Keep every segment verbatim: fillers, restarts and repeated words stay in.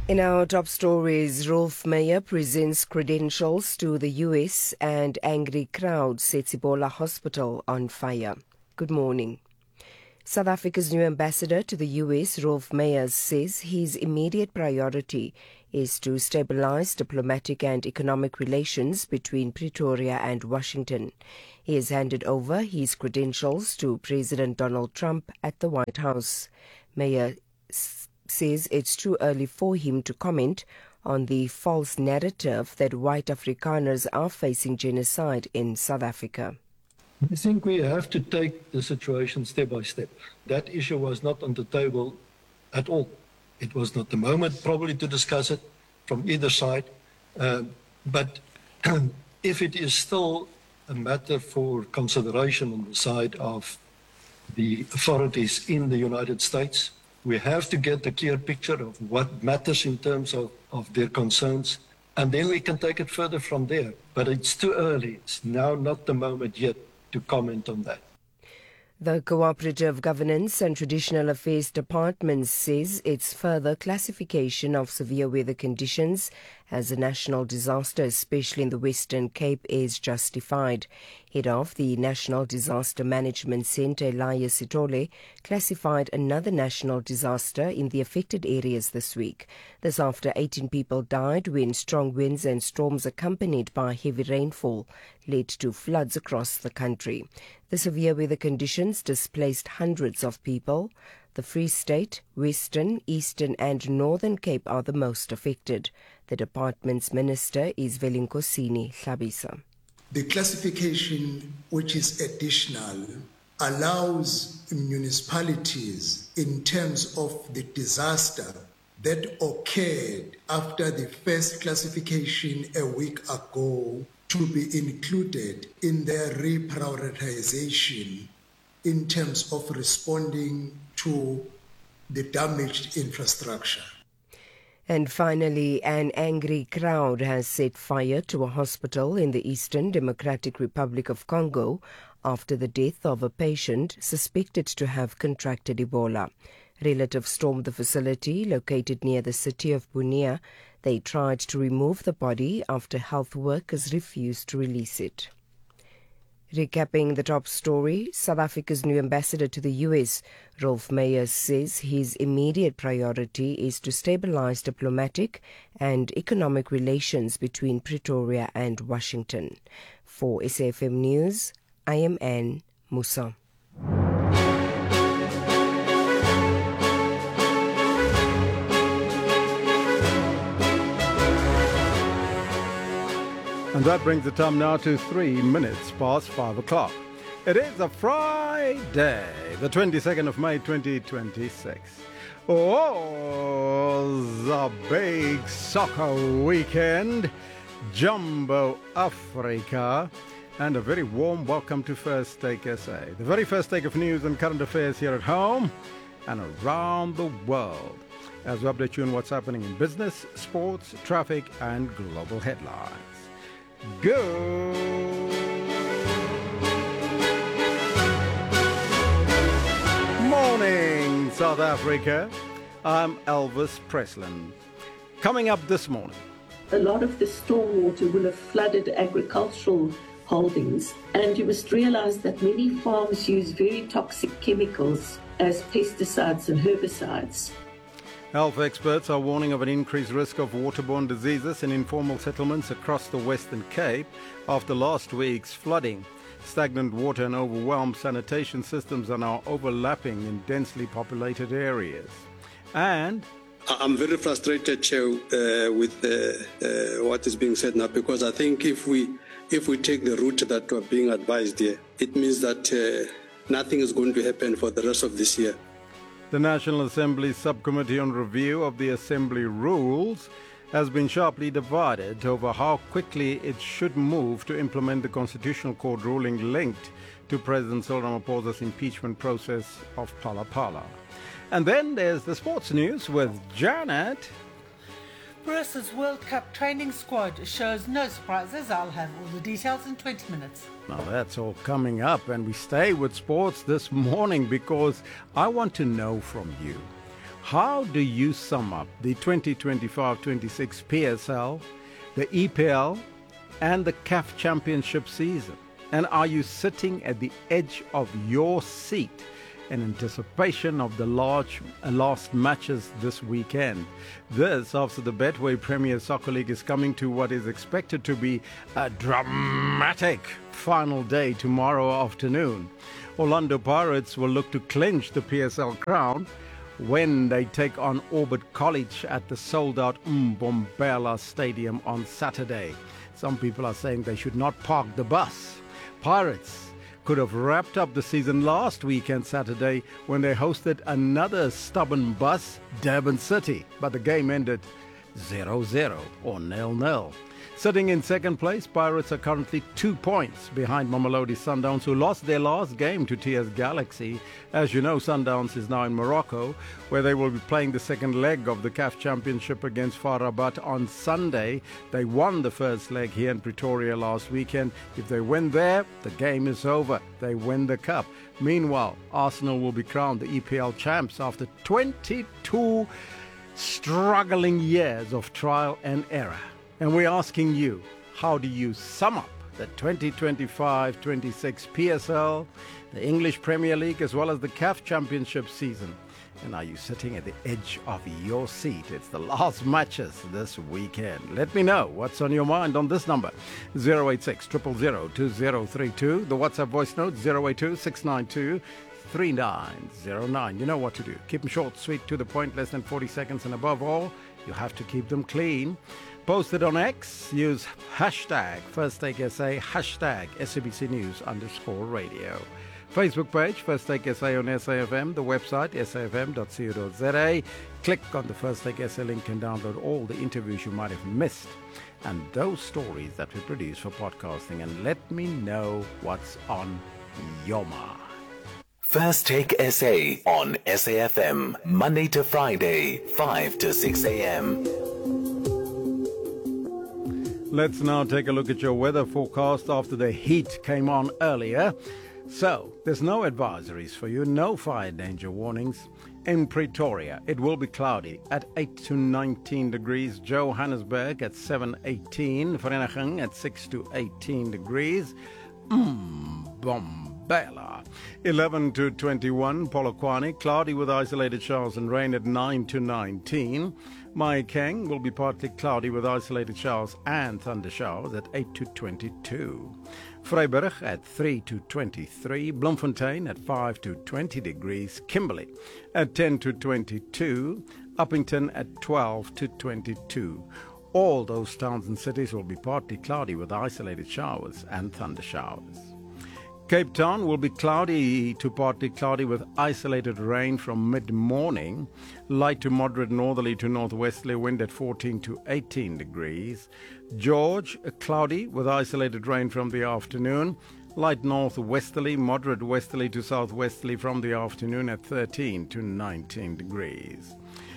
In our top stories, Rolf Meyer presents credentials to the U S and angry crowd sets Ebola hospital on fire. Good morning. South Africa's new ambassador to the U S, Rolf Meyer, says his immediate priority is to stabilize diplomatic and economic relations between Pretoria and Washington. He has handed over his credentials to President Donald Trump at the White House. Meyer says it's too early for him to comment on the false narrative that white Afrikaners are facing genocide in South Africa. I think we have to take the situation step by step. That issue was not on the table at all. It was not the moment probably to discuss it from either side. Uh, but if it is still a matter for consideration on the side of the authorities in the United States, we have to get a clear picture of what matters in terms of, of their concerns, and then we can take it further from there. But it's too early. It's now not the moment yet to comment on that. The Cooperative Governance and Traditional Affairs Department says its further classification of severe weather conditions as a national disaster, especially in the Western Cape, is justified. Head of the National Disaster Management Centre, Elias Sitole, classified another national disaster in the affected areas this week. This after eighteen people died when strong winds and storms accompanied by heavy rainfall led to floods across the country. The severe weather conditions displaced hundreds of people. The Free State, Western, Eastern and Northern Cape are the most affected. The department's minister is Velinkosini Hlabisa. The classification, which is additional, allows municipalities in terms of the disaster that occurred after the first classification a week ago to be included in their reprioritization in terms of responding to the damaged infrastructure. And finally, an angry crowd has set fire to a hospital in the Eastern Democratic Republic of Congo after the death of a patient suspected to have contracted Ebola. Relatives stormed the facility located near the city of Bunia. They tried to remove the body after health workers refused to release it. Recapping the top story, South Africa's new ambassador to the U S, Rolf Meyer, says his immediate priority is to stabilize diplomatic and economic relations between Pretoria and Washington. For S A F M News, I am Anne Musa. And that brings the time now to three minutes past five o'clock. It is a Friday, the twenty-second of May, twenty twenty-six. Oh, the big soccer weekend, Jumbo Africa, and a very warm welcome to First Take S A, the very first take of news and current affairs here at home and around the world, as we update you on what's happening in business, sports, traffic, and global headlines. Go! Morning, South Africa. I'm Elvis Presland. Coming up this morning. A lot of the stormwater will have flooded agricultural holdings, and you must realize that many farms use very toxic chemicals as pesticides and herbicides. Health experts are warning of an increased risk of waterborne diseases in informal settlements across the Western Cape after last week's flooding. Stagnant water and overwhelmed sanitation systems are now overlapping in densely populated areas. And I'm very frustrated, Chair, uh, with uh, uh, what is being said now, because I think if we if we take the route that we're being advised here, it means that uh, nothing is going to happen for the rest of this year. The National Assembly Subcommittee on Review of the Assembly Rules has been sharply divided over how quickly it should move to implement the Constitutional Court ruling linked to President Cyril Ramaphosa's impeachment process of Phala Phala. And then there's the sports news with Janet. Barissa's World Cup training squad shows no surprises. I'll have all the details in twenty minutes. Now that's all coming up, and we stay with sports this morning because I want to know from you, how do you sum up the twenty twenty-five twenty-six P S L, the E P L, and the C A F Championship season? And are you sitting at the edge of your seat in anticipation of the large uh, last matches this weekend? This, after the Betway Premier Soccer League is coming to what is expected to be a dramatic final day tomorrow afternoon. Orlando Pirates will look to clinch the P S L crown when they take on Orbit College at the sold-out Mbombela Stadium on Saturday. Some people are saying they should not park the bus. Pirates could have wrapped up the season last weekend Saturday when they hosted another stubborn bus, Durban City, but the game ended zero zero or nil nil. Sitting in second place, Pirates are currently two points behind Mamelodi Sundowns, who lost their last game to T S Galaxy. As you know, Sundowns is now in Morocco, where they will be playing the second leg of the C A F Championship against F A R Rabat on Sunday. They won the first leg here in Pretoria last weekend. If they win there, the game is over. They win the cup. Meanwhile, Arsenal will be crowned the E P L champs after twenty-two struggling years of trial and error. And we're asking you, how do you sum up the twenty twenty-five twenty-six P S L, the English Premier League, as well as the C A F Championship season? And are you sitting at the edge of your seat? It's the last matches this weekend. Let me know what's on your mind on this number, zero eight six, zero zero zero, two zero three two. The WhatsApp voice note, zero eight two, six nine two, three nine zero nine. You know what to do. Keep them short, sweet, to the point, less than forty seconds, and above all, you have to keep them clean. Posted on X, use hashtag First Take S A, hashtag S A B C News underscore radio. Facebook page, First Take S A on S A F M, the website, s a f m dot co dot z a. Click on the First Take S A link and download all the interviews you might have missed and those stories that we produce for podcasting, and let me know what's on your mind. First Take S A on S A F M, Monday to Friday, five to six a.m. Let's now take a look at your weather forecast after the heat came on earlier. So, there's no advisories for you, no fire danger warnings. In Pretoria, it will be cloudy at eight to nineteen degrees. Johannesburg at seven to eighteen. Vereeniging at six to eighteen degrees. Mbombela, eleven to twenty-one. Polokwane, cloudy with isolated showers and rain at nine to nineteen. Mahikeng will be partly cloudy with isolated showers and thunder showers at eight to twenty-two. Vryburg at three to twenty-three. Bloemfontein at five to twenty degrees. Kimberley at ten to twenty-two. Uppington at twelve to twenty-two. All those towns and cities will be partly cloudy with isolated showers and thunder showers. Cape Town will be cloudy to partly cloudy with isolated rain from mid-morning. Light to moderate northerly to northwesterly wind at fourteen to eighteen degrees. George, cloudy with isolated rain from the afternoon. Light northwesterly, moderate westerly to southwesterly from the afternoon at thirteen to nineteen degrees.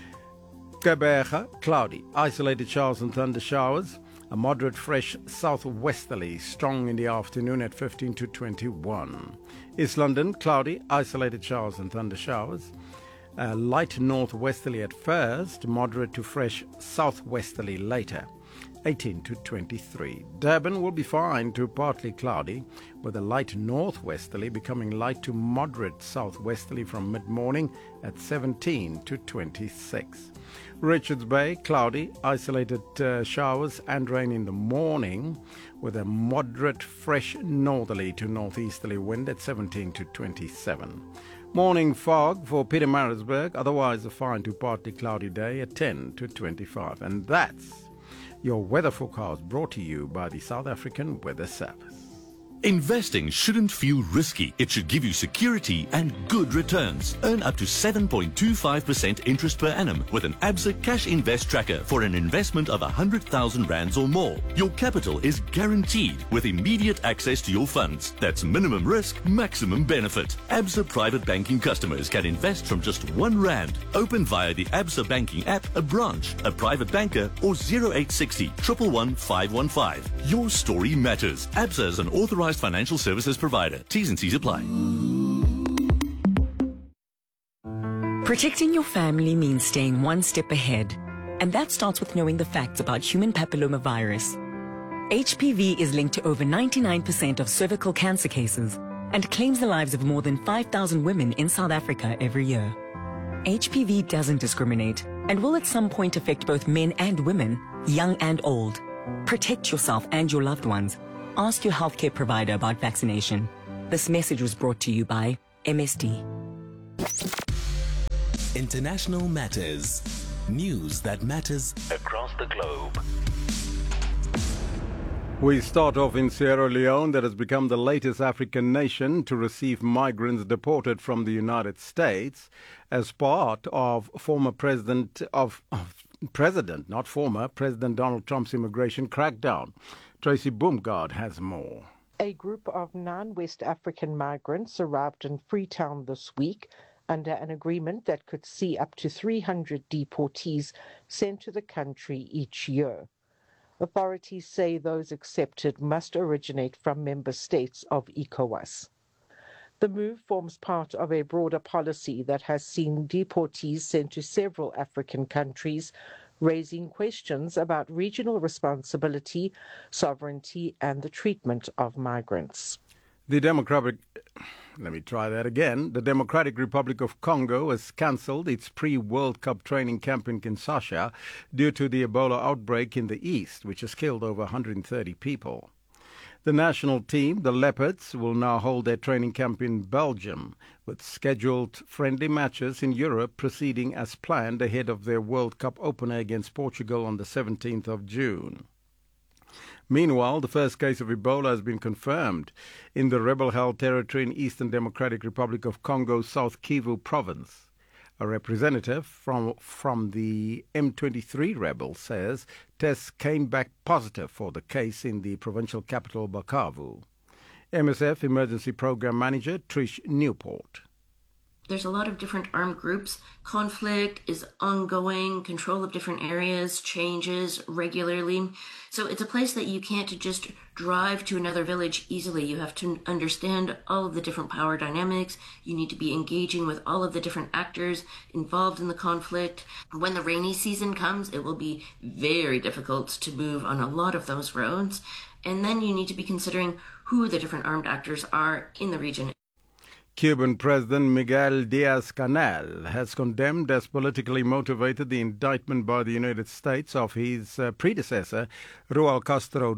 Gqeberha, cloudy, isolated showers and thunder showers. A moderate fresh southwesterly, strong in the afternoon at fifteen to twenty-one. East London, cloudy, isolated showers and thunder showers. Uh, light northwesterly at first, moderate to fresh southwesterly later, eighteen to twenty-three. Durban will be fine to partly cloudy, with a light northwesterly becoming light to moderate southwesterly from mid-morning at seventeen to twenty-six. Richards Bay, cloudy, isolated uh, showers and rain in the morning, with a moderate fresh northerly to northeasterly wind at seventeen to twenty-seven. Morning fog for Pietermaritzburg, otherwise a fine to partly cloudy day at ten to twenty-five. And that's your weather forecast, brought to you by the South African Weather Service. Investing shouldn't feel risky. It should give you security and good returns. Earn up to seven point two five percent interest per annum with an Absa Cash Invest Tracker for an investment of one hundred thousand rands or more. Your capital is guaranteed with immediate access to your funds. That's minimum risk, maximum benefit. Absa Private Banking customers can invest from just one rand. Open via the Absa Banking app, a branch, a private banker, or zero eight six zero, one one one, five one five. Your story matters. Absa is an authorized financial services provider. T's and C's apply. Protecting your family means staying one step ahead. And that starts with knowing the facts about human papillomavirus. H P V is linked to over ninety-nine percent of cervical cancer cases and claims the lives of more than five thousand women in South Africa every year. H P V doesn't discriminate and will at some point affect both men and women, young and old. Protect yourself and your loved ones. Ask your healthcare provider about vaccination. This message was brought to you by M S D. International Matters. News that matters across the globe. We start off in Sierra Leone, that has become the latest African nation to receive migrants deported from the United States as part of former President of, of President, not former, President Donald Trump's immigration crackdown. Tracy Boomgard has more. A group of nine West African migrants arrived in Freetown this week under an agreement that could see up to three hundred deportees sent to the country each year. Authorities say those accepted must originate from member states of ECOWAS. The move forms part of a broader policy that has seen deportees sent to several African countries, raising questions about regional responsibility, sovereignty, and the treatment of migrants. The Democratic, let me try that again. The Democratic Republic of Congo has cancelled its pre-World Cup training camp in Kinshasa due to the Ebola outbreak in the east, which has killed over one hundred thirty people. The national team, the Leopards, will now hold their training camp in Belgium, with scheduled friendly matches in Europe proceeding as planned ahead of their World Cup opener against Portugal on the seventeenth of June. Meanwhile, the first case of Ebola has been confirmed in the rebel-held territory in Eastern Democratic Republic of Congo's South Kivu province. A representative from, from the M twenty-three rebels says tests came back positive for the case in the provincial capital Bukavu. M S F Emergency Program Manager Trish Newport. There's a lot of different armed groups. Conflict is ongoing. Control of different areas changes regularly. So it's a place that you can't just drive to another village easily. You have to understand all of the different power dynamics. You need to be engaging with all of the different actors involved in the conflict. When the rainy season comes, it will be very difficult to move on a lot of those roads. And then you need to be considering who the different armed actors are in the region. Cuban President Miguel Diaz-Canel has condemned as politically motivated the indictment by the United States of his uh, predecessor, Raul Castro.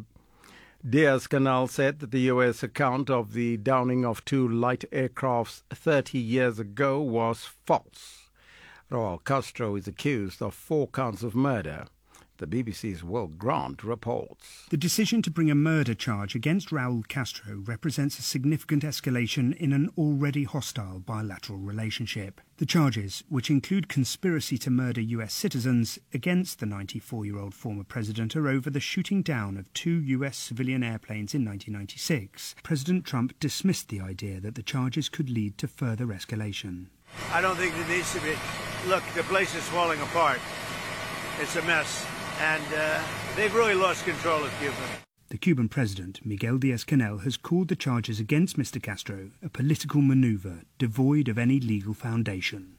Diaz-Canel said that the U S account of the downing of two light aircrafts thirty years ago was false. Raul Castro is accused of four counts of murder. The B B C's Will Grant reports. The decision to bring a murder charge against Raul Castro represents a significant escalation in an already hostile bilateral relationship. The charges, which include conspiracy to murder U S citizens against the ninety-four-year-old former president, are over the shooting down of two U S civilian airplanes in nineteen ninety-six. President Trump dismissed the idea that the charges could lead to further escalation. I don't think there needs to be. Look, the place is falling apart. It's a mess. And uh, they've really lost control of Cuba. The Cuban president, Miguel Diaz-Canel, has called the charges against Mister Castro a political maneuver devoid of any legal foundation.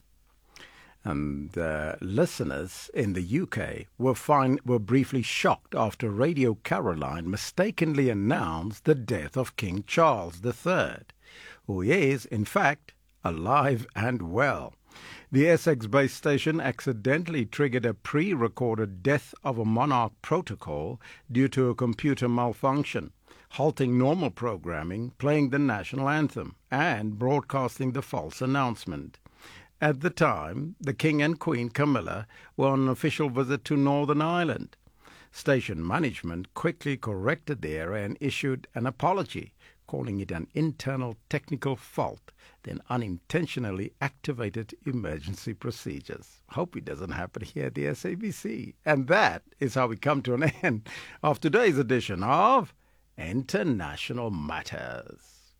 And uh, listeners in the U K were, fine, were briefly shocked after Radio Caroline mistakenly announced the death of King Charles the Third, who is, in fact, alive and well. The Essex-based station accidentally triggered a pre-recorded death of a monarch protocol due to a computer malfunction, halting normal programming, playing the national anthem, and broadcasting the false announcement. At the time, the King and Queen Camilla were on an official visit to Northern Ireland. Station management quickly corrected the error and issued an apology, calling it an internal technical fault, then unintentionally activated emergency procedures. Hope it doesn't happen here at the S A B C. And that is how we come to an end of today's edition of International Matters.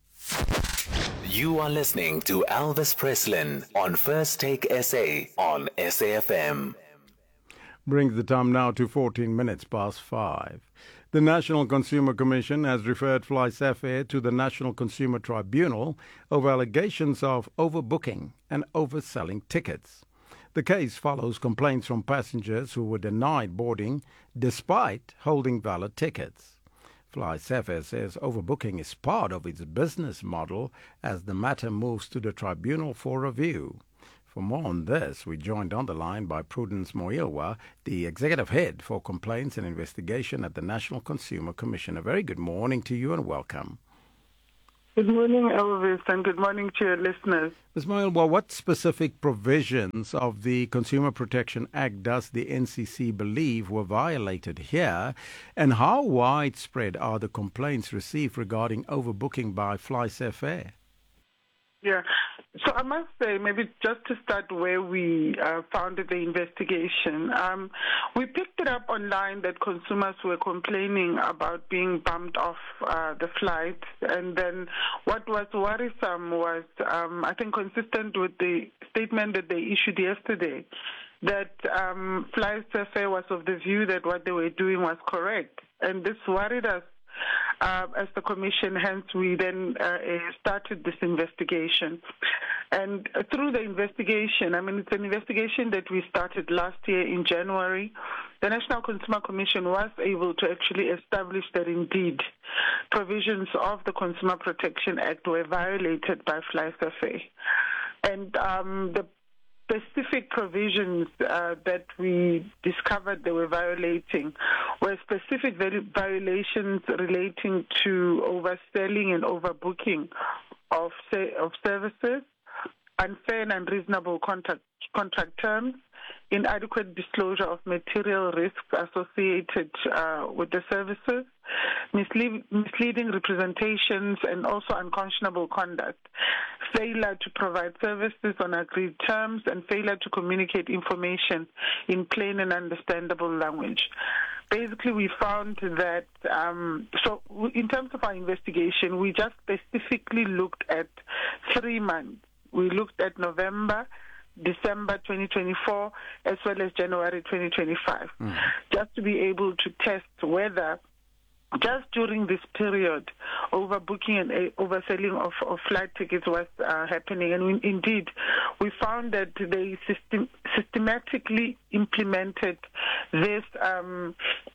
You are listening to Elvis Preslin on First Take S A on S A F M. Brings the time now to fourteen minutes past five. The National Consumer Commission has referred Fly Safair to the National Consumer Tribunal over allegations of overbooking and overselling tickets. The case follows complaints from passengers who were denied boarding despite holding valid tickets. FlySafair says overbooking is part of its business model as the matter moves to the tribunal for review. For more on this, we joined on the line by Prudence Moilwa, the Executive Head for Complaints and Investigation at the National Consumer Commission. A very good morning to you and welcome. Good morning, Elvis, and good morning to your listeners. Miz Moilwa, what specific provisions of the Consumer Protection Act does the N C C believe were violated here, and how widespread are the complaints received regarding overbooking by FlySafair? Yeah, so I must say, maybe just to start where we uh, founded the investigation, um, we picked it up online that consumers were complaining about being bumped off uh, the flight, and then what was worrisome was, um, I think, consistent with the statement that they issued yesterday, that um, FlySafair was of the view that what they were doing was correct, and this worried us. Uh, as the Commission, hence we then uh, started this investigation. And uh, through the investigation, I mean, it's an investigation that we started last year in January. The National Consumer Commission was able to actually establish that indeed provisions of the Consumer Protection Act were violated by FlySafair. And um, the specific provisions uh, that we discovered they were violating were specific violations relating to overselling and overbooking of of services, unfair and unreasonable contract, contract terms, inadequate disclosure of material risks associated uh, with the services, mislead, misleading representations, and also unconscionable conduct, failure to provide services on agreed terms, and failure to communicate information in plain and understandable language. Basically, we found that, um, so in terms of our investigation, we just specifically looked at three months. We looked at November, December twenty twenty-four, as well as January twenty twenty-five, mm. just to be able to test whether just during this period, overbooking and uh, overselling of, of flight tickets was uh, happening. And we, indeed, we found that they system, systematically implemented this um,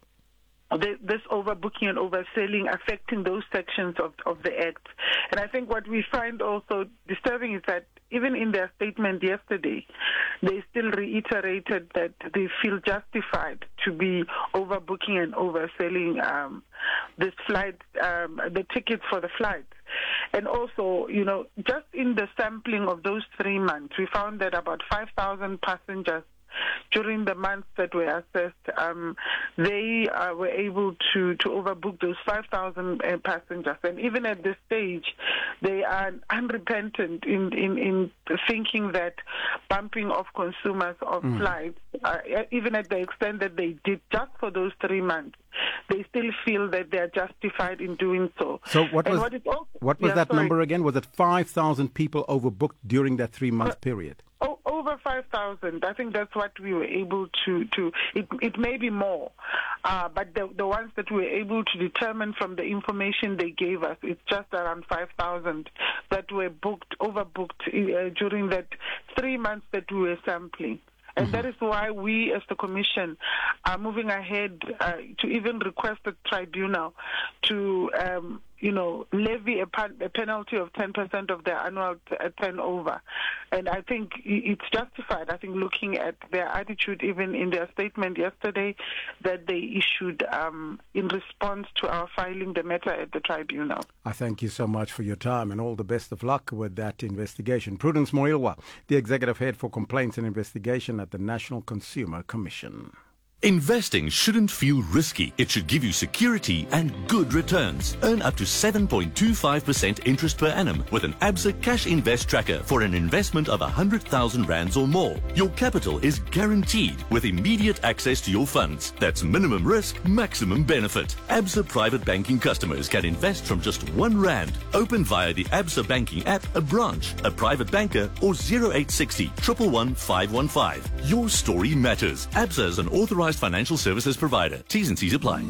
this overbooking and overselling affecting those sections of, of the Act. And I think what we find also disturbing is that even in their statement yesterday, they still reiterated that they feel justified to be overbooking and overselling um, this flight, um, the tickets for the flights. And also, you know, just in the sampling of those three months, we found that about five thousand passengers during the months that were assessed, um, they uh, were able to, to overbook those five thousand uh, passengers. And even at this stage, they are unrepentant in, in, in thinking that bumping of consumers of mm. flights, uh, even at the extent that they did just for those three months, they still feel that they are justified in doing so. So what was, what, also, what was yeah, that sorry. number again? Was it five thousand people overbooked during that three-month uh, period? Oh, over five thousand. I think that's what we were able to, to it, it may be more, uh, but the, the ones that we were able to determine from the information they gave us, it's just around five thousand that were booked, overbooked uh, during that three months that we were sampling. And mm-hmm. that is why we, as the Commission, are moving ahead uh, to even request the tribunal to, um, you know, levy a, pan- a penalty of ten percent of their annual t- uh, turnover. And I think it's justified, I think, looking at their attitude, even in their statement yesterday, that they issued um, in response to our filing the matter at the tribunal. I thank you so much for your time and all the best of luck with that investigation. Prudence Moilwa, the Executive Head for Complaints and Investigation at the National Consumer Commission. Investing shouldn't feel risky. It should give you security and good returns. Earn up to seven point two five percent interest per annum with an Absa Cash Invest Tracker for an investment of one hundred thousand rands or more. Your capital is guaranteed with immediate access to your funds. That's minimum risk, maximum benefit. Absa Private Banking customers can invest from just one rand. Open via the Absa Banking app, a branch, a private banker, or zero eight six zero, one one one, five one five. Your story matters. Absa is an authorized financial services provider. T's and C's apply.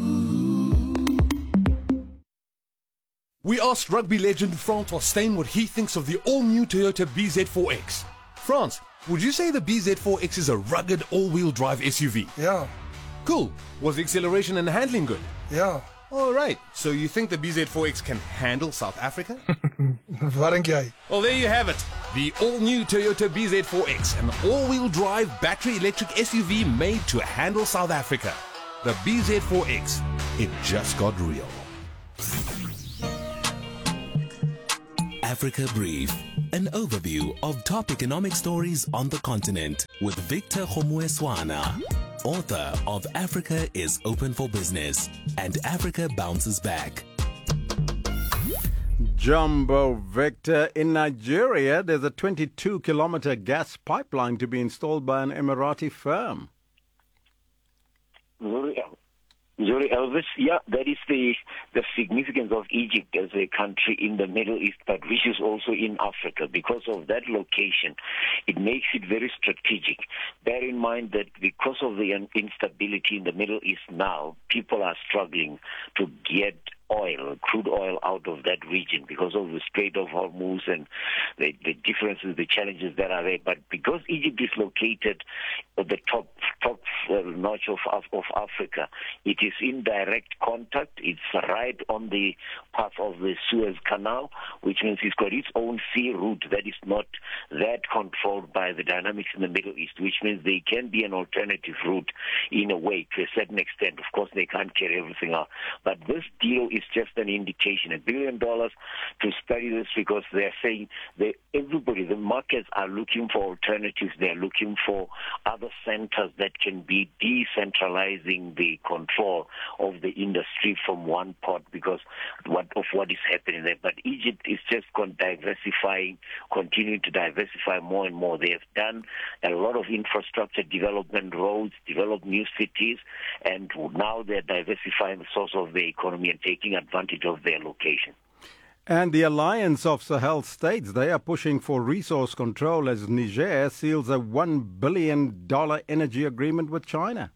We asked rugby legend Francois Steyn what he thinks of the all-new Toyota B Z four X. France, Would you say the B Z four X is a rugged all-wheel drive S U V? Yeah. Cool. Was the acceleration and handling good? Yeah. All right. So you think the B Z four X can handle South Africa? Wat dink jy? Well, there you have it. The all-new Toyota B Z four X, an all-wheel drive battery electric S U V made to handle South Africa. The B Z four X. It just got real. Africa Brief, an overview of top economic stories on the continent with Victor Khomweswana, author of Africa is Open for Business and Africa Bounces Back. Jumbo Victor. In Nigeria, there's a twenty-two kilometer gas pipeline to be installed by an Emirati firm. Sorry, Elvis. Yeah, that is the the significance of Egypt as a country in the Middle East, but which is also in Africa. Because of that location, it makes it very strategic. Bear in mind that because of the instability in the Middle East now, people are struggling to get oil, crude oil out of that region because of the Strait of Hormuz and the, the differences, the challenges that are there. But because Egypt is located at the top top uh, notch of, of of Africa, it is in direct contact. It's right on the path of the Suez Canal, which means it's got its own sea route that is not that controlled by the dynamics in the Middle East, which means they can be an alternative route in a way to a certain extent. Of course, they can't carry everything out. But this deal is just an indication, a billion dollars to study this because they're saying that everybody, the markets are looking for alternatives. They're looking for other centers that can be decentralizing the control of the industry from one pot because what, of what is happening there. But Egypt is just con- diversifying, continuing to diversify more and more. They have done a lot of infrastructure development, roads, developed new cities, and now they're diversifying the source of their economy and taking advantage of their location. And the Alliance of Sahel States, they are pushing for resource control as Niger seals a one billion dollars energy agreement with China.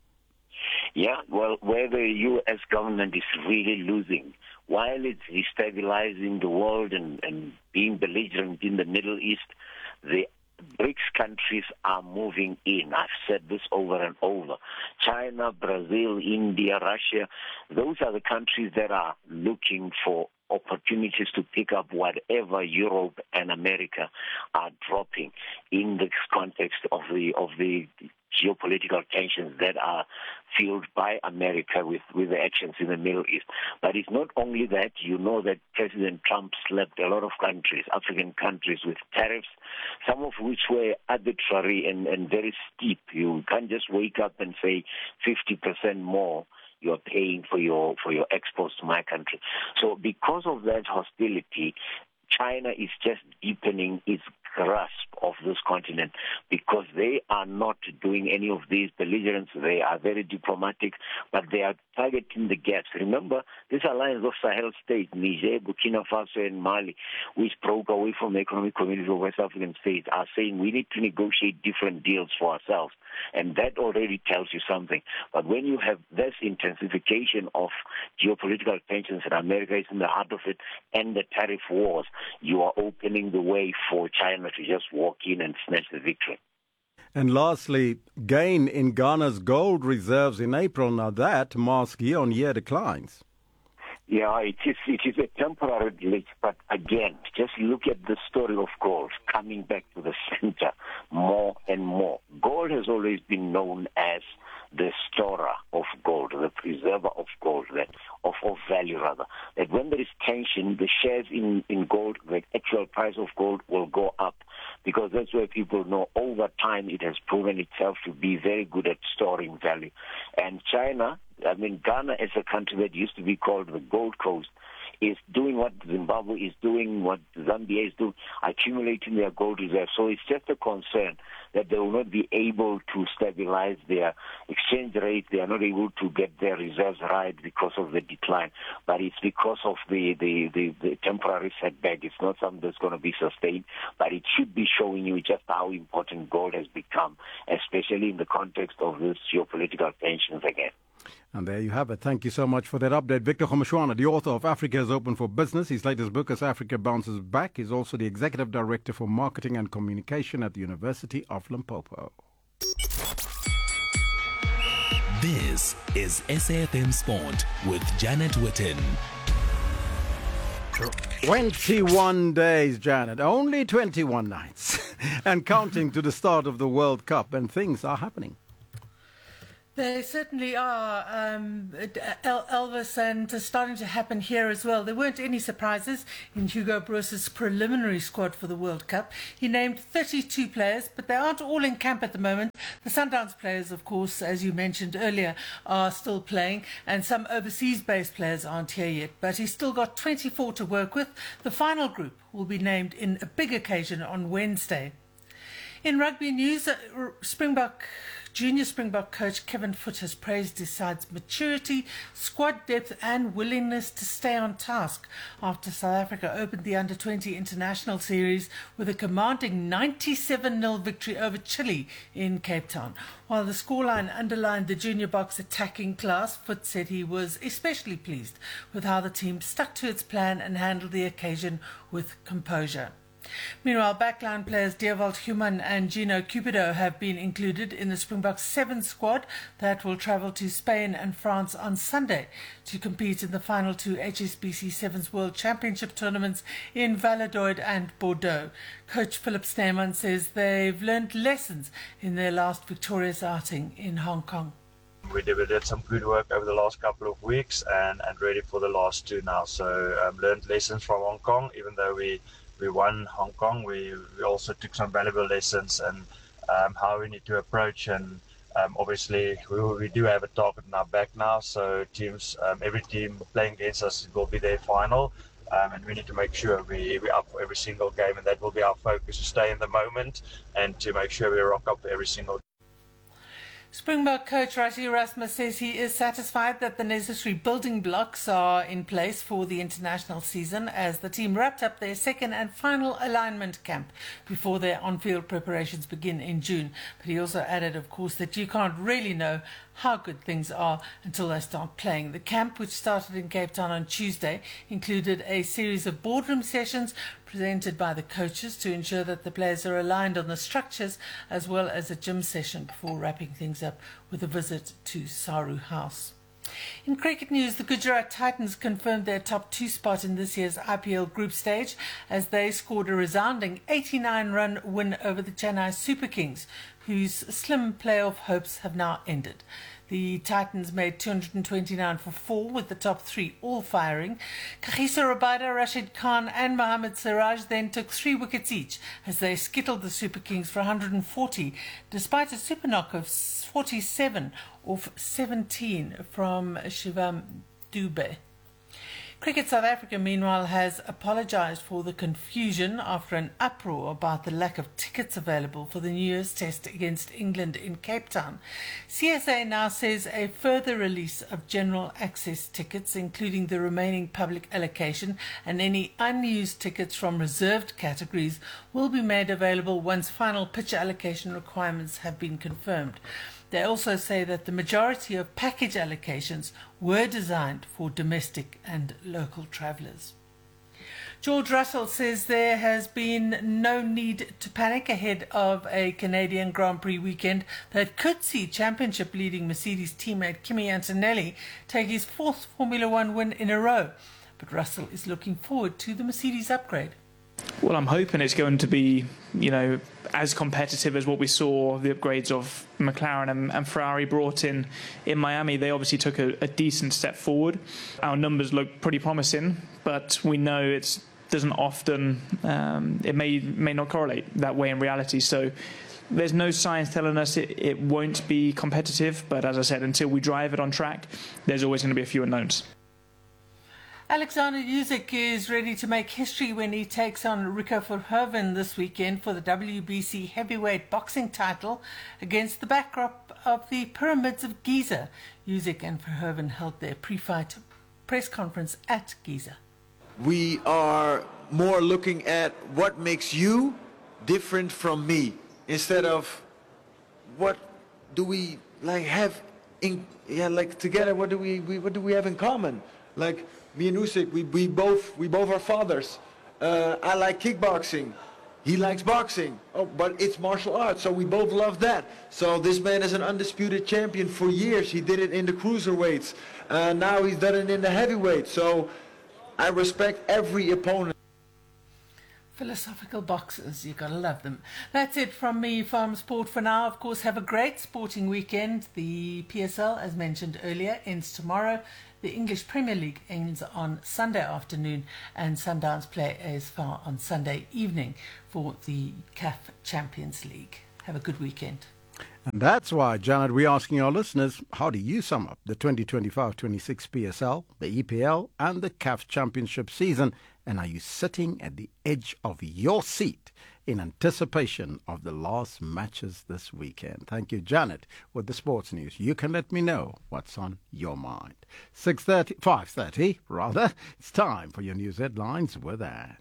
Yeah, well, where the U S government is really losing, while it's destabilizing the world and, and being belligerent in the Middle East, the BRICS countries are moving in. I've said this over and over. China, Brazil, India, Russia, those are the countries that are looking for opportunities to pick up whatever Europe and America are dropping in the context of the of the geopolitical tensions that are fueled by America with, with the actions in the Middle East. But it's not only that. You know that President Trump slapped a lot of countries, African countries, with tariffs, some of which were arbitrary and, and very steep. You can't just wake up and say fifty percent more you're paying for your for your exports to my country. So because of that hostility, China is just deepening its grasp of this continent because they are not doing any of these belligerence. They are very diplomatic, but they are targeting the gaps. Remember, this alliance of Sahel states, Niger, Burkina Faso, and Mali, which broke away from the economic community of West African states, are saying we need to negotiate different deals for ourselves. And that already tells you something. But when you have this intensification of geopolitical tensions, and America is in the heart of it, and the tariff wars, you are opening the way for China to just walk in and snatch the victory. And lastly, gain in Ghana's gold reserves in April. Now that masks year-on-year declines. Yeah, it is, it is a temporary glitch, but again, just look at the story of gold coming back to the center more and more. Gold has always been known as the storer of gold, the preserver of gold, that of, of value rather. That when there is tension, the shares in, in gold, the actual price of gold will go up because that's where people know over time it has proven itself to be very good at storing value. And China, I mean, Ghana as a country that used to be called the Gold Coast, is doing what Zimbabwe is doing, what Zambia is doing, accumulating their gold reserves. So it's just a concern that they will not be able to stabilize their exchange rate. They are not able to get their reserves right because of the decline. But it's because of the, the, the, the temporary setback. It's not something that's going to be sustained, but it should be showing you just how important gold has become, especially in the context of these geopolitical tensions again. And there you have it. Thank you so much for that update. Victor Khomeshwana, the author of Africa is Open for Business. His latest book, As Africa Bounces Back, is also the Executive Director for Marketing and Communication at the University of Limpopo. This is S A F M Sport with Janet Witten. twenty-one days, Janet. Only twenty-one nights. And counting to the start of the World Cup, and things are happening. They certainly are, um, El- Elvis, and uh, starting to happen here as well. There weren't any surprises in Hugo Broos's preliminary squad for the World Cup. He named thirty-two players, but they aren't all in camp at the moment. The Sundowns players, of course, as you mentioned earlier, are still playing, and some overseas-based players aren't here yet. But he's still got twenty-four to work with. The final group will be named in a big occasion on Wednesday. In rugby news, uh, Springbok... Junior Springbok coach Kevin Foote has praised his side's maturity, squad depth and willingness to stay on task after South Africa opened the under twenty international series with a commanding ninety-seven nil victory over Chile in Cape Town. While the scoreline underlined the junior box attacking class, Foote said he was especially pleased with how the team stuck to its plan and handled the occasion with composure. Meanwhile, backline players Dewald Human and Gino Cupido have been included in the Springboks seven squad that will travel to Spain and France on Sunday to compete in the final two H S B C Sevens World Championship tournaments in Valladolid and Bordeaux. Coach Philip Snyman says they've learned lessons in their last victorious outing in Hong Kong. We did, we did some good work over the last couple of weeks and, and ready for the last two now. So um, learned lessons from Hong Kong, even though we We won Hong Kong. We, we also took some valuable lessons and um, how we need to approach. And um, obviously, we, we do have a target in our back now. So teams, um, every team playing against us will be their final, um, and we need to make sure we we up for every single game. And that will be our focus: to stay in the moment and to make sure we rock up every single game. Springbok coach Rassie Erasmus says he is satisfied that the necessary building blocks are in place for the international season as the team wrapped up their second and final alignment camp before their on-field preparations begin in June. But he also added, of course, that you can't really know how good things are until they start playing. The camp, which started in Cape Town on Tuesday, included a series of boardroom sessions presented by the coaches to ensure that the players are aligned on the structures, as well as a gym session before wrapping things up with a visit to Saru House. In cricket news, the Gujarat Titans confirmed their top two spot in this year's I P L group stage as they scored a resounding eighty-nine run win over the Chennai Super Kings, whose slim playoff hopes have now ended. The Titans made two hundred twenty-nine for four, with the top three all firing. Kagiso Rabada, Rashid Khan and Mohammad Siraj then took three wickets each as they skittled the Super Kings for one hundred forty, despite a super knock of forty-seven off seventeen from Shivam Dube. Cricket South Africa, meanwhile, has apologised for the confusion after an uproar about the lack of tickets available for the New Year's Test against England in Cape Town. C S A now says a further release of general access tickets, including the remaining public allocation and any unused tickets from reserved categories, will be made available once final pitch allocation requirements have been confirmed. They also say that the majority of package allocations were designed for domestic and local travellers. George Russell says there has been no need to panic ahead of a Canadian Grand Prix weekend that could see championship-leading Mercedes teammate Kimi Antonelli take his fourth Formula One win in a row. But Russell is looking forward to the Mercedes upgrade. Well, I'm hoping it's going to be, you know, as competitive as what we saw the upgrades of McLaren and, and Ferrari brought in in Miami. They obviously took a, a decent step forward. Our numbers look pretty promising, but we know it doesn't often, um, it may may not correlate that way in reality. So there's no science telling us it, it won't be competitive, but as I said, until we drive it on track, there's always going to be a few unknowns. Alexander Usyk is ready to make history when he takes on Rico Verhoeven this weekend for the W B C heavyweight boxing title against the backdrop of the Pyramids of Giza. Usyk and Verhoeven held their pre-fight press conference at Giza. We are more looking at what makes you different from me instead of what do we like have in, yeah, like together, what do we, we what do we have in common? Like me and Usyk, we, we both we both are fathers. Uh, I like kickboxing. He likes boxing. Oh, but it's martial arts, so we both love that. So this man is an undisputed champion for years. He did it in the cruiserweights. Uh, now he's done it in the heavyweight. So I respect every opponent. Philosophical boxers, you've got to love them. That's it from me, Farm Sport, for now. Of course, have a great sporting weekend. The P S L, as mentioned earlier, ends tomorrow. The English Premier League ends on Sunday afternoon, and Sundowns play as far on Sunday evening for the C A F Champions League. Have a good weekend. And that's why, Janet, we're asking our listeners, how do you sum up the twenty twenty-five twenty-six P S L, the E P L and the C A F Championship season? And are you sitting at the edge of your seat in anticipation of the last matches this weekend? Thank you, Janet, with the sports news. You can let me know what's on your mind. six thirty, five thirty, rather. It's time for your news headlines with Anne.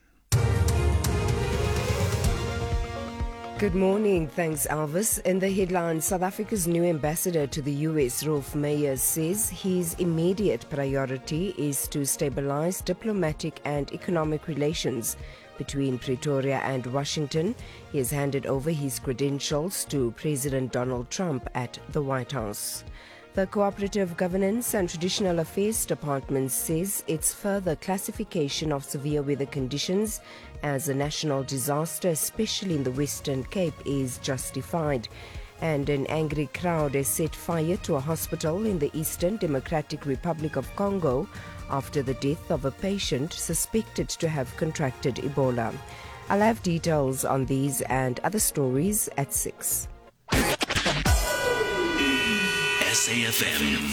Good morning. Thanks, Elvis. In the headlines, South Africa's new ambassador to the U S, Rolf Meyer, says his immediate priority is to stabilize diplomatic and economic relations between Pretoria and Washington. He has handed over his credentials to President Donald Trump at the White House. The Cooperative Governance and Traditional Affairs Department says its further classification of severe weather conditions as a national disaster, especially in the Western Cape, is justified. And an angry crowd has set fire to a hospital in the Eastern Democratic Republic of Congo after the death of a patient suspected to have contracted Ebola. I'll have details on these and other stories at six. S A F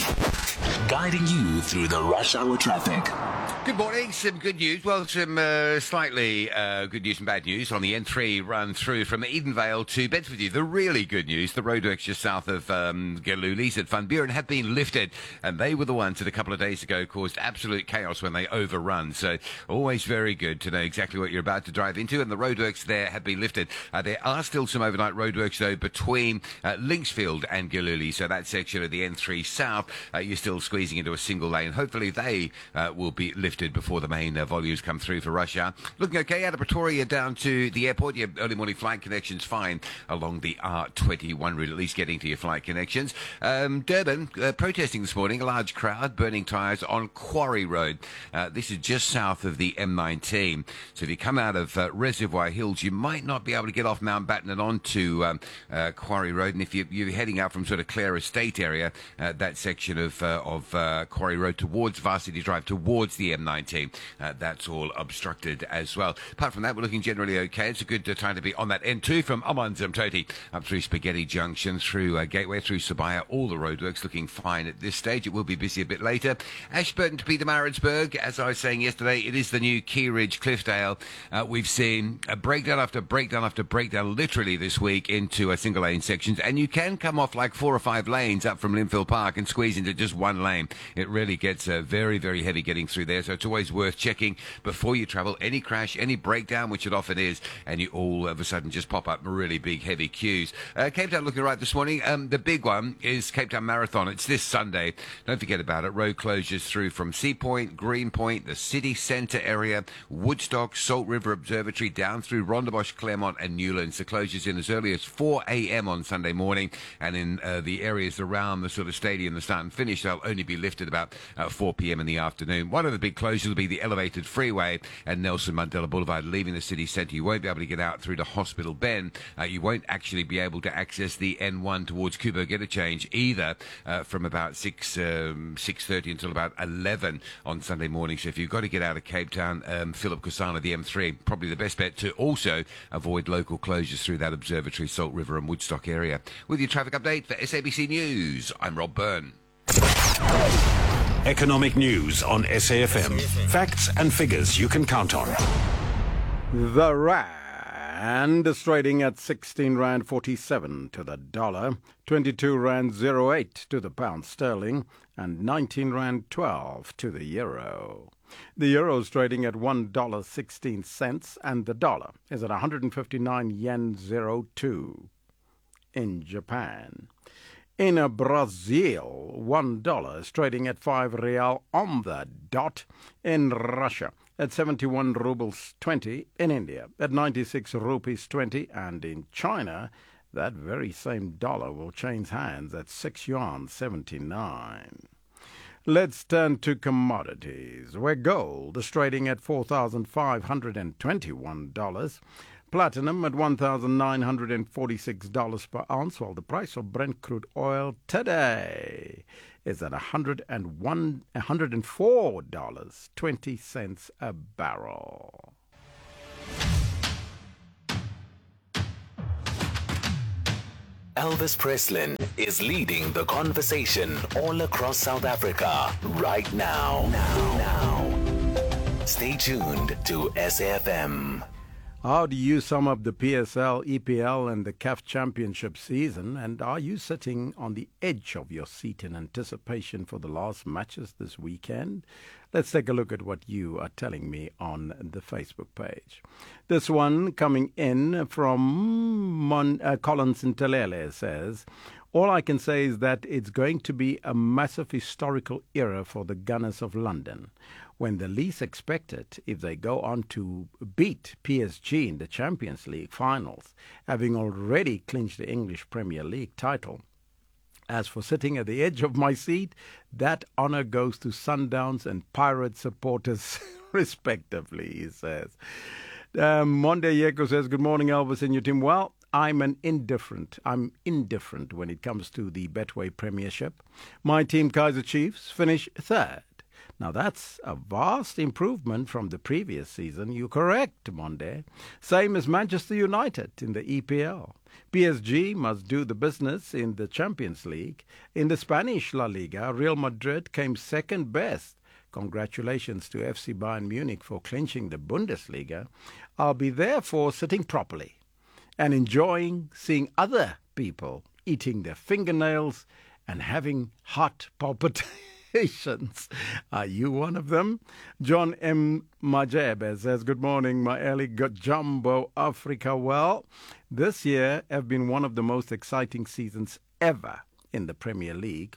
M, guiding you through the rush hour traffic. Good morning. Some good news. Well, some uh, slightly uh, good news and bad news on the N three run through from Edenvale to Bedfordview. The really good news, the roadworks just south of um, Galulis at Van Buren have been lifted, and they were the ones that a couple of days ago caused absolute chaos when they overrun. So always very good to know exactly what you're about to drive into, and the roadworks there have been lifted. Uh, there are still some overnight roadworks, though, between uh, Linksfield and Galulis, so that section of the N three south, uh, you're still squeezing into a single lane. Hopefully they uh, will be lifted before the main uh, volumes come through for rush hour. Looking okay out of Pretoria down to the airport. Your early morning flight connections fine along the R twenty-one route, at least getting to your flight connections. Um, Durban, uh, protesting this morning, a large crowd burning tyres on Quarry Road. Uh, this is just south of the M nineteen. So if you come out of uh, Reservoir Hills, you might not be able to get off Mountbatten and onto um, uh, Quarry Road. And if you, you're heading out from sort of Clare Estate area, uh, that section of, uh, of uh, Quarry Road towards Varsity Drive, towards the M nineteen, uh, that's all obstructed as well. Apart from that, we're looking generally okay. It's a good uh, time to be on that N two from Amanzimtoti up through Spaghetti Junction, through uh, Gateway, through Sabaya. All the roadworks looking fine at this stage. It will be busy a bit later. Ashburton to Pietermaritzburg, as I was saying yesterday, it is the new Key Ridge Cliffdale. Uh, we've seen a breakdown after breakdown after breakdown literally this week into uh, single lane sections, and you can come off like four or five lanes up from Linfield Park and squeeze into just one lane. It really gets uh, very, very heavy getting through there, so it's always worth checking before you travel. Any crash, any breakdown, which it often is, and you all of a sudden just pop up really big, heavy queues. Uh, Cape Town looking right this morning. Um, the big one is Cape Town Marathon. It's this Sunday. Don't forget about it. Road closures through from Sea Point, Greenpoint, the city centre area, Woodstock, Salt River Observatory, down through Rondebosch, Claremont and Newlands. The closures in as early as four a.m. on Sunday morning, and in uh, the areas around the sort of stadium, the start and finish, they'll only be lifted about uh, four p.m. in the afternoon. One of the big closures will be the elevated freeway and Nelson Mandela Boulevard, leaving the city centre. You won't be able to get out through to Hospital Bend. Uh, you won't actually be able to access the N one towards Kubo Interchange either uh, from about six, um, six thirty until about eleven on Sunday morning. So if you've got to get out of Cape Town, um, Philip Kusana, the M three, probably the best bet to also avoid local closures through that Observatory, Salt River and Woodstock area. With your traffic update for S A B C News, I'm Rob Byrne. Economic news on S A F M. Facts and figures you can count on. The rand is trading at sixteen rand forty-seven to the dollar, twenty-two rand oh eight to the pound sterling, and nineteen rand twelve to the euro. The euro is trading at one dollar sixteen cents, and the dollar is at one hundred fifty-nine yen oh two. In Japan, in Brazil, one dollar is trading at five real on the dot. In Russia, at seventy-one rubles twenty. In India, at ninety-six rupees twenty. And in China, that very same dollar will change hands at six yuan seventy-nine. Let's turn to commodities, where gold is trading at four thousand five hundred twenty-one dollars, platinum at one thousand nine hundred forty-six dollars per ounce, while the price of Brent crude oil today is at one hundred one, one hundred four dollars and twenty cents a barrel. Elvis Preslin is leading the conversation all across South Africa right now. Now, now. Stay tuned to S A F M. How do you sum up the P S L, E P L and the C A F Championship season? And are you sitting on the edge of your seat in anticipation for the last matches this weekend? Let's take a look at what you are telling me on the Facebook page. This one coming in from Mon, uh, Collins Ntelele says, all I can say is that it's going to be a massive historical era for the Gunners of London. When the least expected, if they go on to beat P S G in the Champions League finals, having already clinched the English Premier League title. As for sitting at the edge of my seat, that honour goes to Sundowns and Pirate supporters, respectively, he says. Um, Monde Yeko says, good morning, Elvis and your team. Well, I'm an indifferent. I'm indifferent when it comes to the Betway Premiership. My team, Kaiser Chiefs, finish third. Now, that's a vast improvement from the previous season. You're correct, Monde. Same as Manchester United in the E P L. P S G must do the business in the Champions League. In the Spanish La Liga, Real Madrid came second best. Congratulations to F C Bayern Munich for clinching the Bundesliga. I'll be therefore sitting properly and enjoying seeing other people eating their fingernails and having heart palpitations. Are you one of them? John M. Majebe says, good morning, my early Jumbo Africa. Well, this year have been one of the most exciting seasons ever in the Premier League.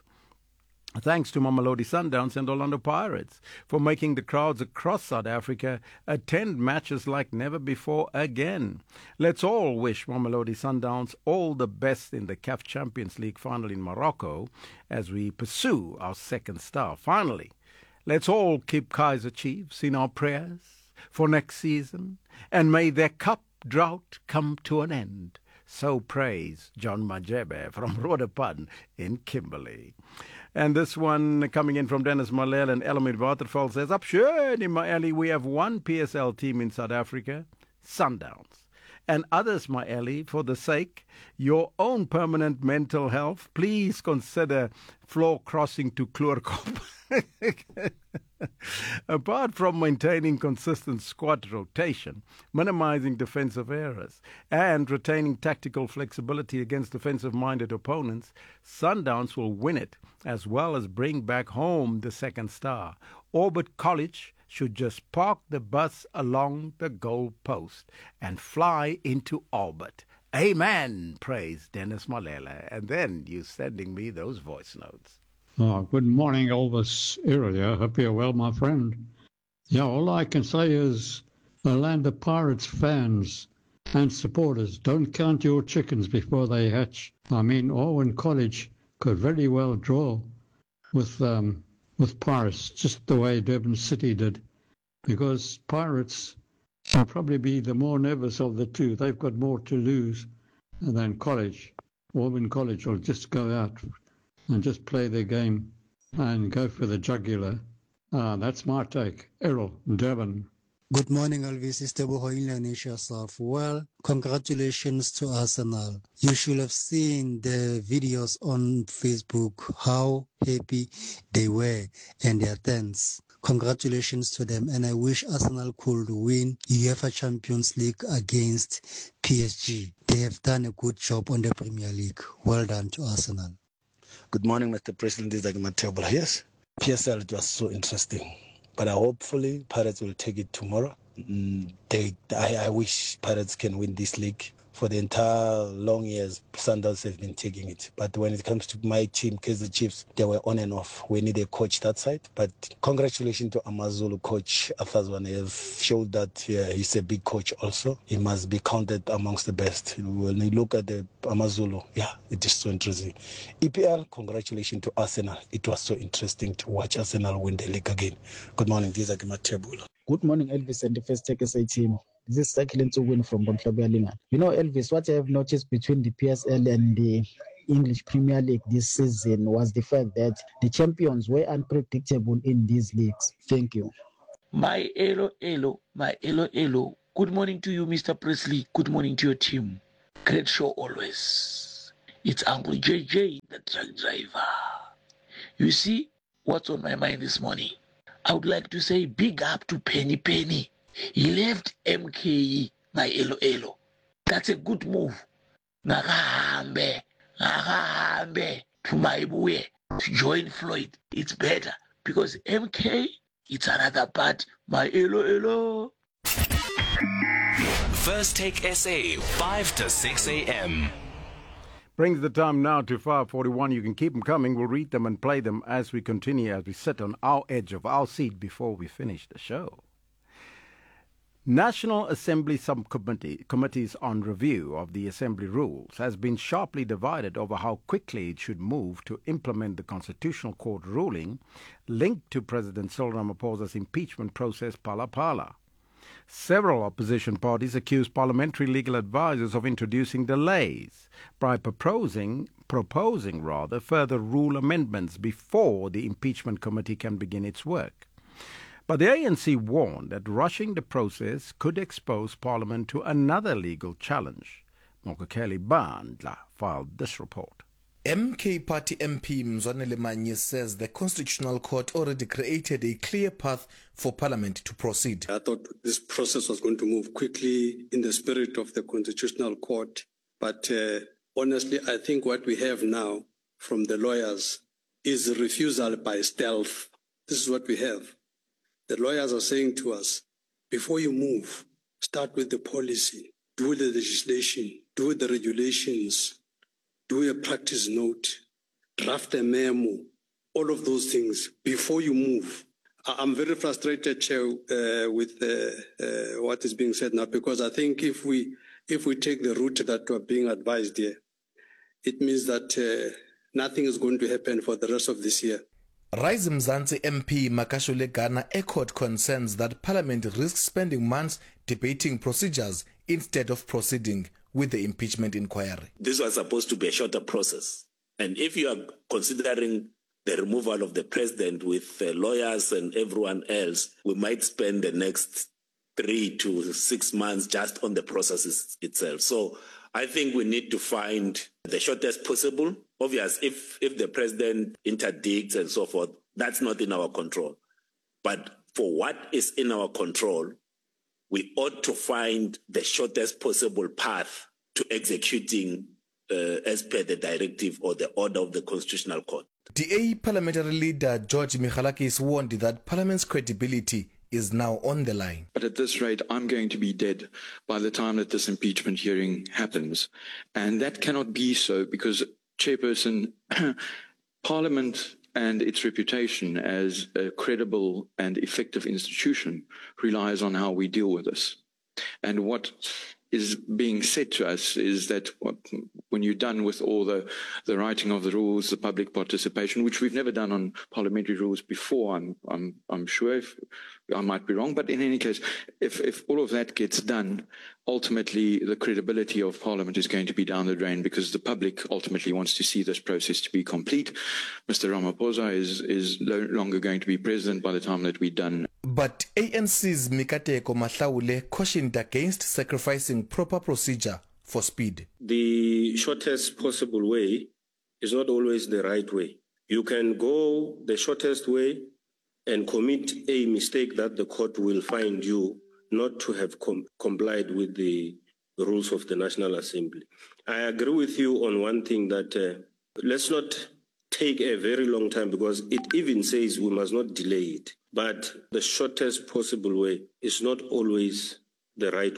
Thanks to Mamelodi Sundowns and Orlando Pirates for making the crowds across South Africa attend matches like never before again. Let's all wish Mamelodi Sundowns all the best in the C A F Champions League final in Morocco as we pursue our second star. Finally, let's all keep Kaiser Chiefs in our prayers for next season, and may their cup drought come to an end. So prays John Majebe from Roodepan in Kimberley. And this one coming in from Dennis Malel and Elamid Waterval says, up sure in my alley we have one P S L team in South Africa, Sundowns. And others, my alley, for the sake your own permanent mental health, please consider floor crossing to Kloorkop. Apart from maintaining consistent squad rotation, minimizing defensive errors, and retaining tactical flexibility against defensive-minded opponents, Sundowns will win it, as well as bring back home the second star. Orbit College should just park the bus along the goal post and fly into orbit. Amen, prays Dennis Malele. And then you sending me those voice notes. Oh, good morning, Elvis earlier. Hope you're well, my friend. Yeah, all I can say is, Orlando Pirates fans and supporters, don't count your chickens before they hatch. I mean, Owen College could very well draw with um, with Pirates, just the way Durban City did, because Pirates will probably be the more nervous of the two. They've got more to lose than College. Auburn College will just go out and just play their game and go for the jugular. Uh, that's my take. Errol, Durban. Good morning, Elvis. It's Teboho Indonesia yourself. Well, congratulations to Arsenal. You should have seen the videos on Facebook, how happy they were and their thanks. Congratulations to them, and I wish Arsenal could win UEFA Champions League against P S G. They have done a good job on the Premier League. Well done to Arsenal. Good morning, Mister President. This is Mateo. Yes, P S L was so interesting, but uh, hopefully Pirates will take it tomorrow. Mm, they, I, I wish Pirates can win this league, For the entire long years, Sundowns have been taking it. But when it comes to my team, Kaizer Chiefs, they were on and off. We need a coach that side. But congratulations to Amazulu coach Athazwane. He has showed that yeah, he's a big coach also. He must be counted amongst the best. When you look at the Amazulu, yeah, it is so interesting. E P L, congratulations to Arsenal. It was so interesting to watch Arsenal win the league again. Good morning, this is Matebula. Good morning, Elvis and the First Take S A team. This is cycling to win from Bontlabia. You know, Elvis, what I have noticed between the P S L and the English Premier League this season was the fact that the champions were unpredictable in these leagues. Thank you. My Elo Elo, my Elo Elo. Good morning to you, Mister Presley. Good morning to your team. Great show always. It's Uncle J J, the truck driver. You see what's on my mind this morning? I would like to say big up to Penny Penny. He left M K E, my Elo Elo. That's a good move. Nagahambe, nagahambe to my boy, to join Floyd. It's better because M K, it's another part, my Elo Elo. First Take S A, five to six a.m. Brings the time now to five forty-one. You can keep them coming. We'll read them and play them as we continue, as we sit on our edge of our seat before we finish the show. National Assembly Subcommittee Committees on Review of the Assembly Rules has been sharply divided over how quickly it should move to implement the Constitutional Court ruling linked to President Cyril Ramaphosa's impeachment process pala pala. Several opposition parties accuse parliamentary legal advisers of introducing delays by proposing, proposing rather, further rule amendments before the impeachment committee can begin its work. But the A N C warned that rushing the process could expose Parliament to another legal challenge. Mokokeli Bandla filed this report. M K Party M P Mzwanele Manye says the Constitutional Court already created a clear path for Parliament to proceed. I thought this process was going to move quickly in the spirit of the Constitutional Court. But uh, honestly, I think what we have now from the lawyers is a refusal by stealth. This is what we have. The lawyers are saying to us, before you move, start with the policy, do the legislation, do the regulations, do a practice note, draft a memo, all of those things before you move. I'm very frustrated, Chair, uh, with uh, uh, what is being said now, because I think if we if we take the route that we're being advised here, it means that uh, nothing is going to happen for the rest of this year. Rise Mzansi M P Makashule Ghana echoed concerns that Parliament risks spending months debating procedures instead of proceeding with the impeachment inquiry. This was supposed to be a shorter process. And if you are considering the removal of the president with uh, lawyers and everyone else, we might spend the next three to six months just on the process itself. So I think we need to find the shortest possible. Obvious, if, if the president interdicts and so forth, that's not in our control. But for what is in our control, we ought to find the shortest possible path to executing uh, as per the directive or the order of the Constitutional Court. D A parliamentary leader George Michalakis warned that Parliament's credibility is now on the line. But at this rate, I'm going to be dead by the time that this impeachment hearing happens. And that cannot be so because, Chairperson, Parliament and its reputation as a credible and effective institution relies on how we deal with this. And what is being said to us is that when you're done with all the, the writing of the rules, the public participation, which we've never done on parliamentary rules before, I'm, I'm, I'm sure if, I might be wrong, but in any case, if, if all of that gets done, ultimately the credibility of Parliament is going to be down the drain because the public ultimately wants to see this process to be complete. Mister Ramaphosa is, is no longer going to be president by the time that we're done. But A N C's Mikateko Mahlaule cautioned against sacrificing proper procedure for speed. The shortest possible way is not always the right way. You can go the shortest way and commit a mistake that the court will find you not to have com- complied with the rules of the National Assembly. I agree with you on one thing that uh, let's not take a very long time because it even says we must not delay it. But the shortest possible way is not always the right way.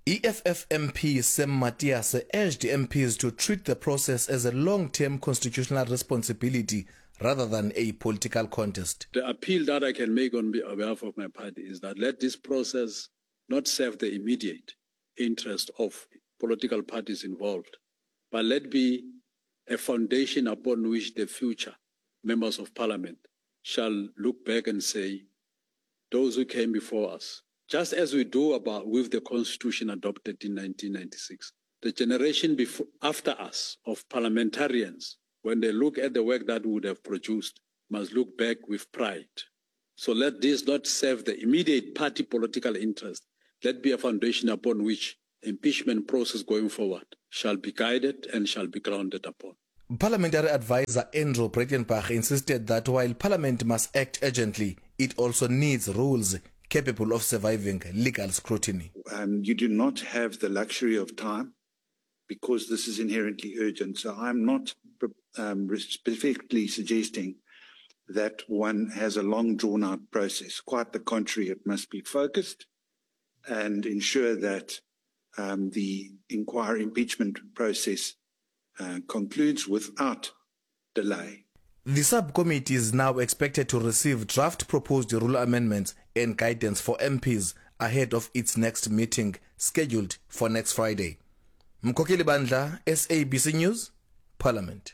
E F F M P Sam Matiase urged M Ps to treat the process as a long-term constitutional responsibility rather than a political contest. The appeal that I can make on behalf of my party is that let this process not serve the immediate interest of political parties involved, but let be a foundation upon which the future members of parliament shall look back and say, those who came before us, just as we do about with the constitution adopted in nineteen ninety-six, the generation before, after us of parliamentarians, when they look at the work that we would have produced, must look back with pride. So let this not serve the immediate party political interest. Let be a foundation upon which impeachment process going forward shall be guided and shall be grounded upon. Parliamentary advisor Andrew Breitenbach insisted that while Parliament must act urgently, it also needs rules capable of surviving legal scrutiny. Um, you do not have the luxury of time because this is inherently urgent. So I'm not um, specifically suggesting that one has a long drawn-out process. Quite the contrary, it must be focused and ensure that um, the inquiry impeachment process uh, concludes without delay. The subcommittee is now expected to receive draft proposed rule amendments and guidance for M Ps ahead of its next meeting scheduled for next Friday. Mkokeli Bandla, S A B C News, Parliament.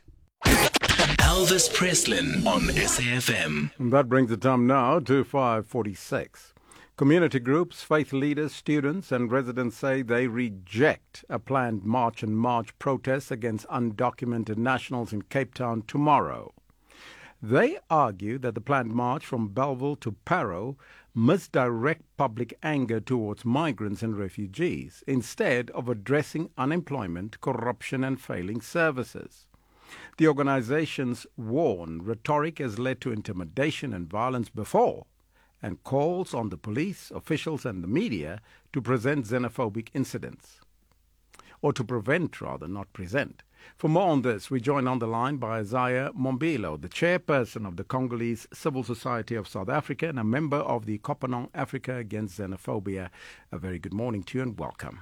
Elvis Preslin on S A F M. And that brings the time now to five forty-six. Community groups, faith leaders, students and residents say they reject a planned March and March protest against undocumented nationals in Cape Town tomorrow. They argue that the planned march from Bellville to Parow misdirect public anger towards migrants and refugees instead of addressing unemployment, corruption and failing services. The organizations warn rhetoric has led to intimidation and violence before and calls on the police, officials and the media to present xenophobic incidents. Or to prevent, rather, not present. For more on this, we join on the line by Isaiah Mombilo, the chairperson of the Congolese Civil Society of South Africa and a member of the Kopanong Africa Against Xenophobia. A very good morning to you and welcome.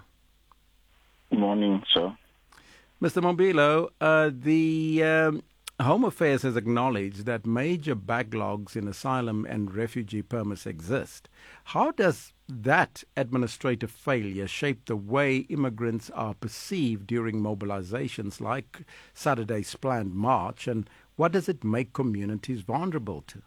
Good morning, sir. Mister Mombilo, uh, the um, Home Affairs has acknowledged that major backlogs in asylum and refugee permits exist. How does that administrative failure shape the way immigrants are perceived during mobilizations like Saturday's planned march, and what does it make communities vulnerable to?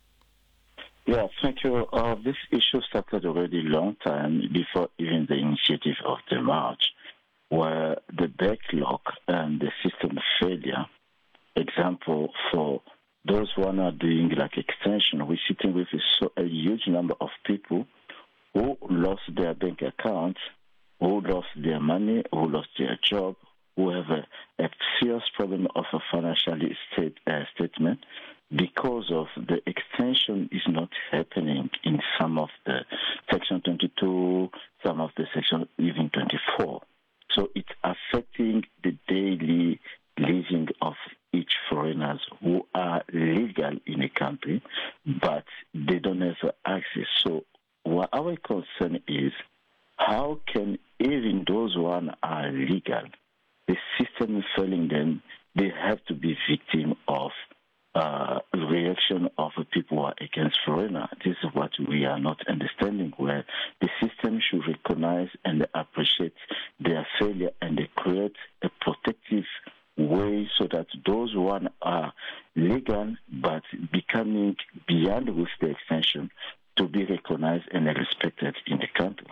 Yeah, thank you. Uh, this issue started already a long time before even the initiative of the march, where the backlog and the system failure, example for those who are not doing like extension, we're sitting with a, so, a huge number of people who lost their bank accounts, who lost their money, who lost their job, who have a, a serious problem of a financial state, uh, statement because of the extension is not happening in some of the section twenty-two, some of the section even twenty-four. So it's affecting the daily living of each foreigners who are legal in a country, but they don't have access. So what our concern is, how can even those who are legal, the system is failing them, they have to be victim of uh, reaction of people who are against foreigner. This is what we are not understanding, where the system should recognize and appreciate their failure and they create a protective way so that those who are legal but becoming beyond with the extension to be recognized and respected in the country.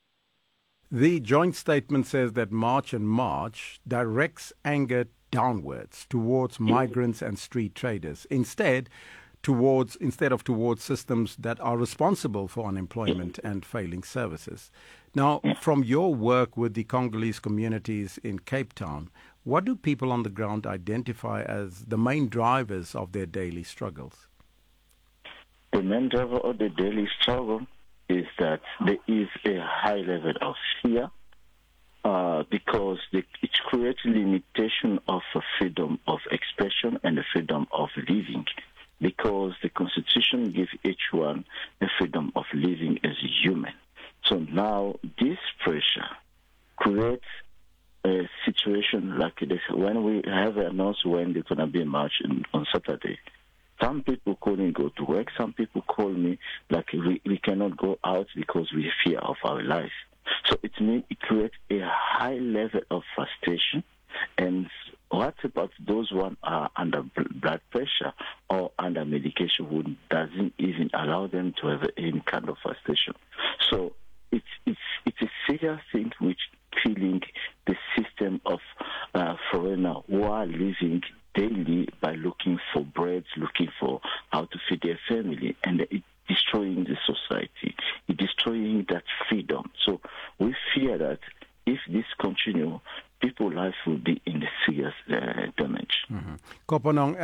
The joint statement says that March and March directs anger downwards towards migrants and street traders, instead towards instead of towards systems that are responsible for unemployment and failing services. Now, from your work with the Congolese communities in Cape Town, what do people on the ground identify as the main drivers of their daily struggles? The main driver of the daily struggle is that there is a high level of fear uh, because the, it creates limitation of freedom of expression and the freedom of living, because the Constitution gives each one the freedom of living as a human. So now this pressure announced when there's going to be a march in, on Saturday. Some people couldn't go to work. Some people call me like we, we cannot go out because we fear of our life. So it means it creates a high level of frustration. And what about those who are under blood pressure or under medication who doesn't even allow them to have any kind of frustration? So it's it's it's a serious thing which killing the system of uh, foreigners who are living daily by looking for bread, looking for how to feed their family, and it destroying the society, it destroying that freedom. So we fear that if this continue, people's life will be in serious uh, damage. Mm-hmm. Koponong